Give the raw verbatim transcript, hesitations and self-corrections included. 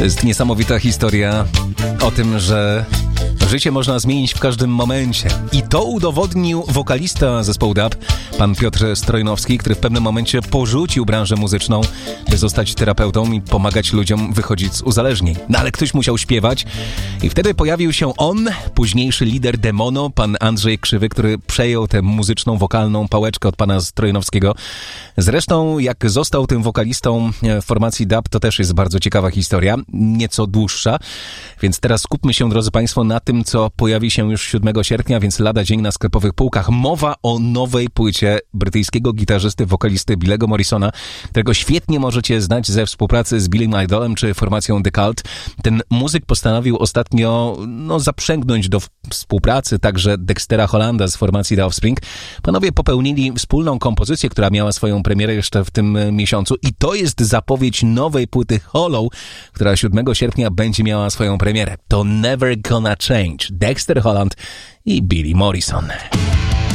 To jest niesamowita historia o tym, że życie można zmienić w każdym momencie. I to udowodnił wokalista zespołu D A B, pan Piotr Strojnowski, który w pewnym momencie porzucił branżę muzyczną, by zostać terapeutą i pomagać ludziom wychodzić z uzależnień. No ale ktoś musiał śpiewać i wtedy pojawił się on, późniejszy lider Demono, pan Andrzej Krzywy, który przejął tę muzyczną, wokalną pałeczkę od pana Strojnowskiego. Zresztą jak został tym wokalistą formacji D A B, to też jest bardzo ciekawa historia, nieco dłuższa, więc teraz skupmy się, drodzy państwo, na tym, co pojawi się już siódmego sierpnia, więc lada dzień na sklepowych półkach. Mowa o nowej płycie brytyjskiego gitarzysty, wokalisty Billego Morrisona, którego świetnie możecie znać ze współpracy z Billym Idolem czy formacją The Cult. Ten muzyk postanowił ostatnio no, zaprzęgnąć do współpracy także Dextera Hollanda z formacji The Offspring. Panowie popełnili wspólną kompozycję, która miała swoją premierę jeszcze w tym miesiącu i to jest zapowiedź nowej płyty Hollow, która siódmego sierpnia będzie miała swoją premierę. To Never Gonna Change. Dexter Holland i Billy Morrison.